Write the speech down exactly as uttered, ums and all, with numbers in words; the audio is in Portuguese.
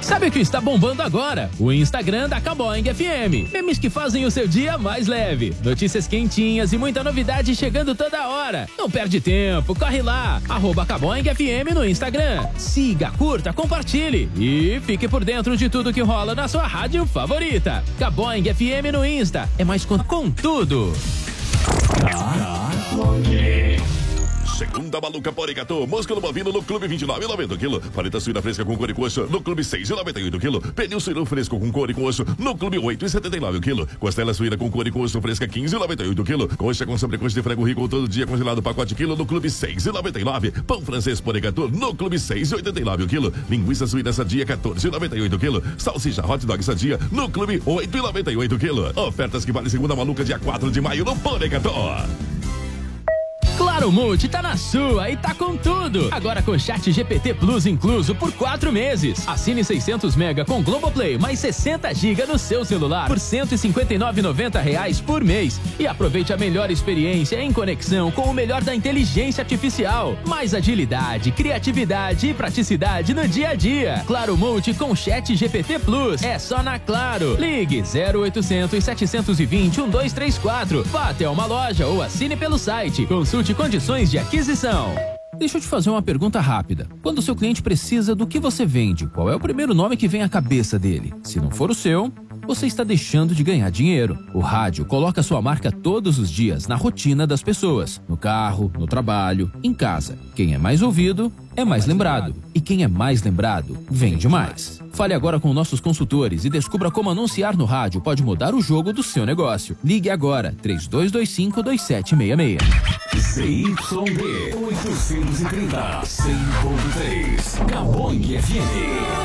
Sabe o que está bombando agora? O Instagram da Caboing F M. Memes que fazem o seu dia mais leve. Notícias quentinhas e muita novidade chegando toda hora. Não perde tempo, corre lá. Arroba Caboing F M no Instagram. Siga, curta, compartilhe e fique por dentro de tudo que rola na sua rádio favorita. Caboing F M no Insta. É mais com, com tudo. Segunda maluca Porigatô, músculo bovino no Clube vinte e nove e noventa quilo. Paleta suína fresca com couro e coxo no Clube seis e noventa e oito quilo. Pernil suíno fresco com couro e coxo no Clube oito e setenta e nove quilo. Costela suína com couro e coxo fresca quinze e noventa e oito quilo. Coxa com sobrecoxa de frango rico todo dia congelado pacote quilo no Clube seis e noventa e nove. Pão francês Porigatô no Clube seis e oitenta e nove o quilo. Linguiça suína sadia quatorze e noventa e oito quilo. Salsicha hot dog sadia no Clube oito e noventa e oito quilo. Ofertas que vale segunda maluca dia quatro de maio no Porigatô. Claro Multi tá na sua e tá com tudo. Agora com Chat G P T Plus incluso por quatro meses. Assine seiscentos mega com Globoplay mais sessenta gigas no seu celular por cento e cinquenta e nove reais e noventa centavos reais por mês. E aproveite a melhor experiência em conexão com o melhor da inteligência artificial. Mais agilidade, criatividade e praticidade no dia a dia. Claro Multi com Chat G P T Plus. É só na Claro. Ligue zero oitocentos, setecentos e vinte, doze trinta e quatro. Vá até uma loja ou assine pelo site. Consulte condições de aquisição. Deixa eu te fazer uma pergunta rápida. Quando o seu cliente precisa do que você vende, qual é o primeiro nome que vem à cabeça dele? Se não for o seu, você está deixando de ganhar dinheiro. O rádio coloca sua marca todos os dias na rotina das pessoas. No carro, no trabalho, em casa. Quem é mais ouvido, é mais lembrado. E quem é mais lembrado, vende mais. Fale agora com nossos consultores e descubra como anunciar no rádio pode mudar o jogo do seu negócio. Ligue agora, três dois dois cinco, dois sete seis seis. C Y D oitocentos e trinta, cem ponto três. Caboing F M.